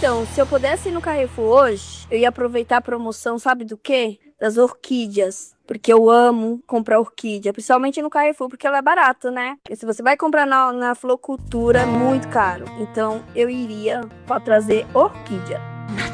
Então, se eu pudesse ir no Carrefour hoje, eu ia aproveitar a promoção, sabe do quê? Das orquídeas. Porque eu amo comprar orquídea, principalmente no Carrefour, porque ela é barato, né? Porque se você vai comprar na Floricultura, é muito caro. Então, eu iria pra trazer orquídea.